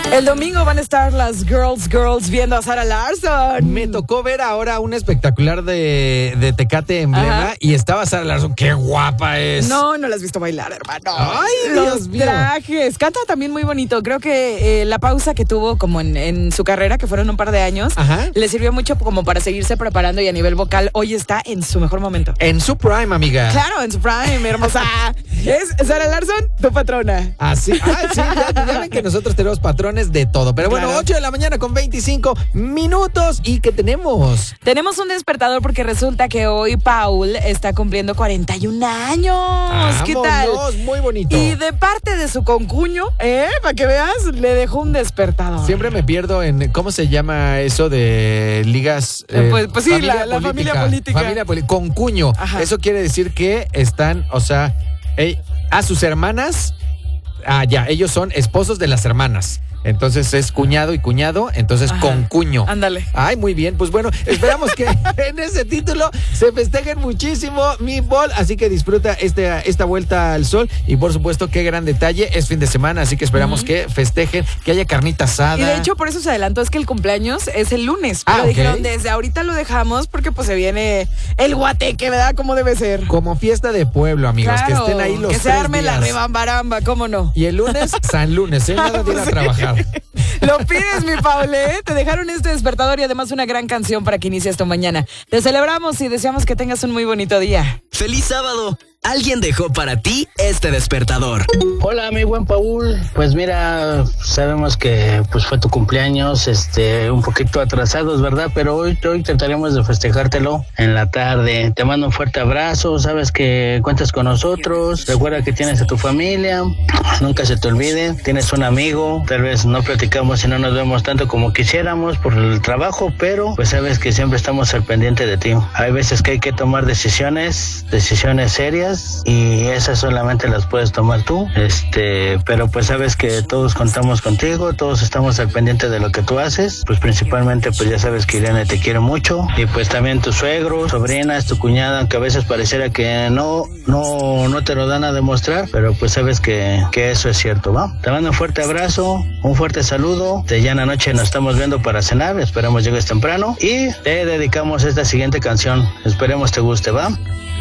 El domingo van a estar las Girls viendo a Sara Larsson. Me tocó ver ahora un espectacular de Tecate Emblema. Ajá. Y estaba Sara Larsson. ¡Qué guapa es! No la has visto bailar, hermano. ¡Ay, los trajes! Canta también muy bonito. Creo que la pausa que tuvo como en su carrera, que fueron un par de años, ajá, le sirvió mucho como para seguirse preparando, y a nivel vocal hoy está en su mejor momento. En su prime, amiga. Claro, en su prime, hermosa. Es Sara Larsson, tu patrona. Así, sí, ya ven que nosotros tenemos patrones de todo. Pero bueno, claro. 8 de la mañana con 25 minutos. ¿Y qué tenemos? Tenemos un despertador porque resulta que hoy Paul está cumpliendo 41 años. ¡Vámonos! ¿Qué tal? Muy bonito. Y de parte de su concuño, para que veas, le dejó un despertador. Siempre me pierdo en, ¿cómo se llama eso de ligas? Pues sí, la familia política. Concuño. Ajá. Eso quiere decir que están, o sea, a sus hermanas, ellos son esposos de las hermanas. Entonces es cuñado y cuñado, entonces concuño. Ándale. Ay, muy bien. Pues bueno, esperamos que en ese título se festejen muchísimo mi bol. Así que disfruta esta vuelta al sol. Y por supuesto, qué gran detalle. Es fin de semana, así que esperamos que festejen, que haya carnita asada. Y de hecho, por eso se adelantó, es que el cumpleaños es el lunes. Pero dijeron, desde ahorita lo dejamos porque pues se viene el guateque, ¿verdad? Como debe ser. Como fiesta de pueblo, amigos. Claro, que estén ahí los 3 días. Que se arme la rebambaramba, ¿cómo no? Y el lunes, San Lunes, nada de ir a trabajar. Lo pides, mi Paul, Te dejaron este despertador y además una gran canción para que inicies tu mañana. Te celebramos y deseamos que tengas un muy bonito día. ¡Feliz sábado! Alguien dejó para ti este despertador. Hola, mi buen Paul. Pues mira, sabemos que pues fue tu cumpleaños, un poquito atrasados, ¿verdad? Pero hoy trataremos de festejártelo en la tarde. Te mando un fuerte abrazo, sabes que cuentas con nosotros. Recuerda que tienes a tu familia, nunca se te olvide. Tienes un amigo, tal vez no platicamos y no nos vemos tanto como quisiéramos por el trabajo, pero pues sabes que siempre estamos al pendiente de ti. Hay veces que hay que tomar decisiones serias, y esas solamente las puedes tomar tú, pero pues sabes que todos contamos contigo, todos estamos al pendiente de lo que tú haces, pues principalmente pues ya sabes que Irene te quiere mucho, y pues también tu suegro, sobrinas, tu cuñada, aunque a veces pareciera que no te lo dan a demostrar, pero pues sabes que eso es cierto, ¿va? Te mando un fuerte abrazo, un fuerte saludo, ya en la noche nos estamos viendo para cenar, esperemos llegues temprano, y te dedicamos esta siguiente canción, esperemos te guste, ¿va?